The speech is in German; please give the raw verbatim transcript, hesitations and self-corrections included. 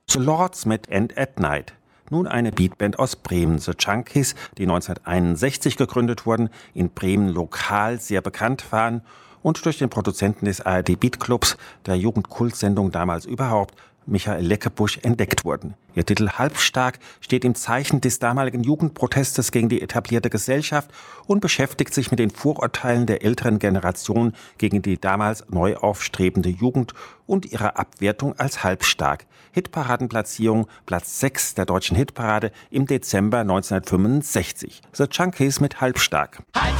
The Lords mit End at Night. Nun eine Beatband aus Bremen, The Junkies, die neunzehnhunderteinundsechzig gegründet wurden, in Bremen lokal sehr bekannt waren und durch den Produzenten des A R D Beatclubs, der Jugendkultsendung damals überhaupt, Michael Leckebusch, entdeckt wurden. Ihr Titel Halbstark steht im Zeichen des damaligen Jugendprotestes gegen die etablierte Gesellschaft und beschäftigt sich mit den Vorurteilen der älteren Generation gegen die damals neu aufstrebende Jugend und ihrer Abwertung als halbstark. Hitparadenplatzierung Platz sechs der deutschen Hitparade im Dezember neunzehnhundertfünfundsechzig. The Junkies mit Halbstark.